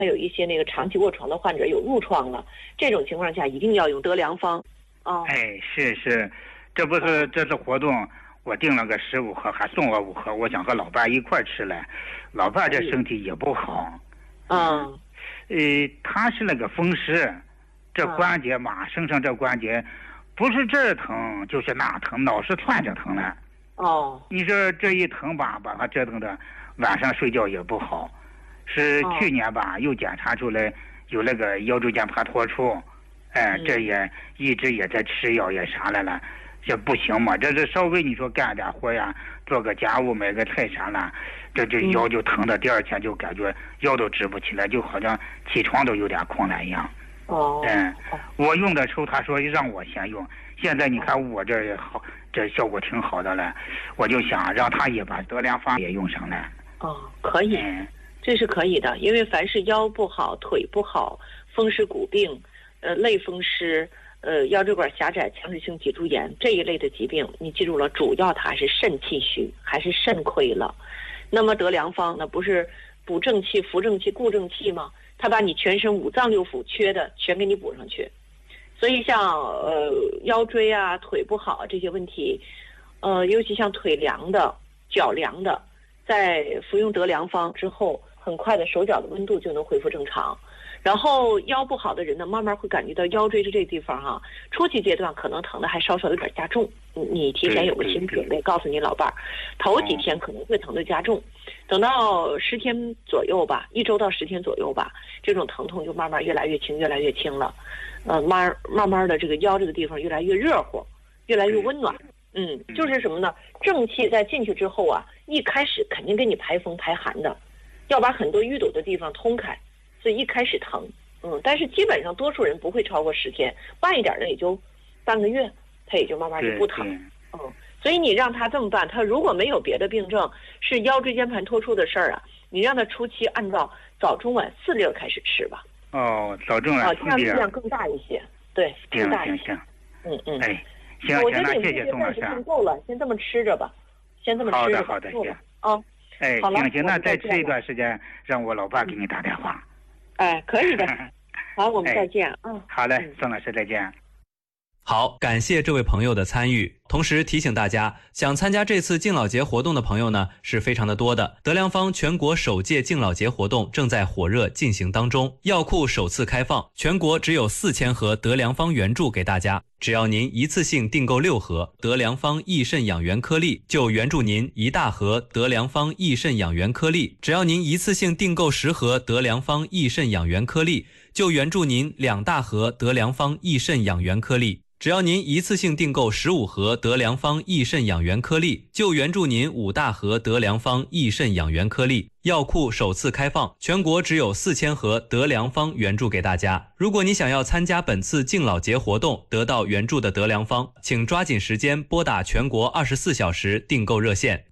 还有一些那个长期卧床的患者有褥疮了，这种情况下一定要用德良方。 是，这次活动我订了个15盒，还送我5盒，我想和老伴一块吃来。老伴这身体也不好，他是那个风湿，这关节嘛，身上这关节不是这儿疼就是那疼，老是窜着疼了。你说这一疼吧，把他折腾的晚上睡觉也不好。是去年吧，又检查出来有那个腰椎间盘突出，这也一直也在吃药也啥来了，这不行嘛，这是稍微你说干点活呀，做个家务买个菜啥了，这腰就疼的，第二天就感觉腰都直不起来，就好像起床都有点困难一样。我用的时候他说让我先用，现在你看我这好，这效果挺好的了，我就想让他也把德良方也用上来。 可以，这是可以的，因为凡是腰不好、腿不好、风湿骨病、类风湿、腰椎管狭窄、强直性脊柱炎这一类的疾病，你记住了，主要它是肾气虚，还是肾亏了。那么德良方呢，不是补正气、扶正气、固正气吗？它把你全身5脏6腑缺的全给你补上去。所以像腰椎啊、腿不好这些问题，尤其像腿凉的、脚凉的，在服用德良方之后，很快的手脚的温度就能恢复正常。然后腰不好的人呢，慢慢会感觉到腰椎这地方初期阶段可能疼的还稍稍有点加重，你提前有个心理准备，告诉你老伴儿，头几天可能会疼的加重，等到10天左右吧，1周到10天左右吧，这种疼痛就慢慢越来越轻，越来越轻了。慢慢的这个腰这个地方越来越热乎，越来越温暖。就是什么呢？正气在进去之后一开始肯定给你排风排寒的，要把很多淤堵的地方通开，所以一开始疼，但是基本上多数人不会超过10天，慢一点的也就半个月，他也就慢慢就不疼。所以你让他这么办，他如果没有别的病症，是腰椎间盘突出的事儿你让他初期按照早中晚4粒开始吃吧。 早中晚4粒， 这样力量更大一些，对，更大一些。 行。 我觉得谢谢宋老师。 够了，先这么吃着吧，先这么吃着吧。 好的，行。行，那再吃一段时间，让我老爸给你打电话。 可以的。好，我们再见。 好嘞，宋老师再见。 好，感谢这位朋友的参与。同时提醒大家，想参加这次敬老节活动的朋友呢，是非常的多的。德良方全国首届敬老节活动正在火热进行当中，药库首次开放，全国只有4000盒德良方原著给大家。只要您一次性订购6盒德良方益肾养元颗粒，就援助您1大盒德良方益肾养元颗粒；只要您一次性订购10盒德良方益肾养元颗粒，就援助您2大盒德良方益肾养元颗粒；只要您一次性订购15盒德良方益肾养元颗粒，就援助您5大盒德良方益肾养元颗粒。药库首次开放，全国只有4000盒德良方援助给大家。如果你想要参加本次敬老节活动，得到援助的德良方，请抓紧时间拨打全国24小时订购热线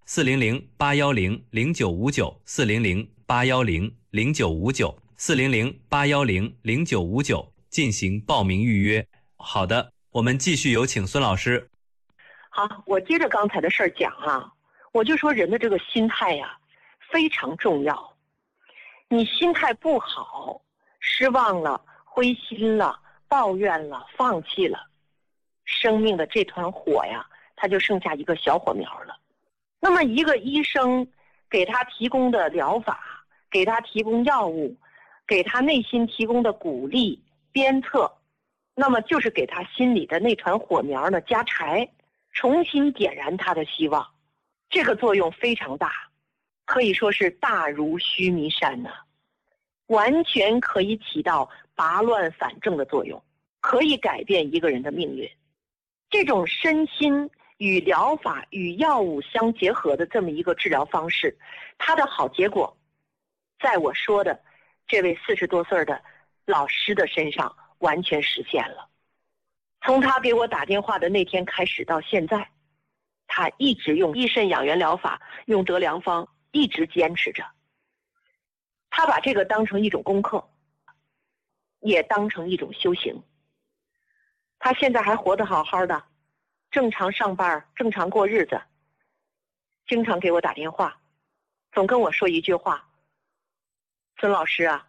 400-810-0959，400-810-0959，400-810-0959进行报名预约。好的，我们继续有请孙老师。 好，我接着刚才的事儿讲我就说人的这个心态非常重要。你心态不好，失望了、灰心了、抱怨了、放弃了，生命的这团火它就剩下一个小火苗了。那么一个医生给他提供的疗法，给他提供药物，给他内心提供的鼓励、鞭策，那么就是给他心里的那团火苗呢加柴，重新点燃他的希望。这个作用非常大，可以说是大如须弥山完全可以起到拔乱反正的作用，可以改变一个人的命运。这种身心与疗法与药物相结合的这么一个治疗方式，它的好结果在我说的这位40多岁的老师的身上完全实现了。从他给我打电话的那天开始到现在，他一直用益肾养元疗法，用德良方，一直坚持着。他把这个当成一种功课，也当成一种修行。他现在还活得好好的，正常上班，正常过日子，经常给我打电话，总跟我说一句话：孙老师